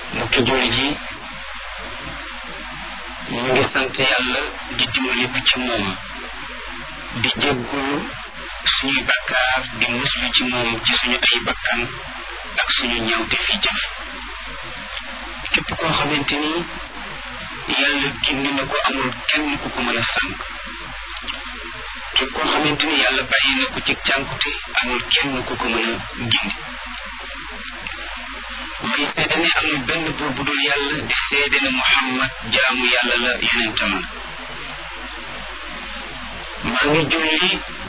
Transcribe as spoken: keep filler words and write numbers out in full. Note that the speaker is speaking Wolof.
mbokki jullit yi ñu ngi sant yàlla di dimbaliku ci moom di jéggulu suñuy bakkaar di muslu ci moom ci suñu ay bakkan ak suñu ñaawte fi jëf képp koo xamante ni yàlla gindi na ko amul kenn ku ko mën a sànq képp koo xamante ni yàlla bàyyi na ko ci cànkute amul kenn ku ko mën a gindi may seede ne amul benn buur bu dul yàlla di seede ne Muhammad jaamu yàlla la yonentam la maa ngi julli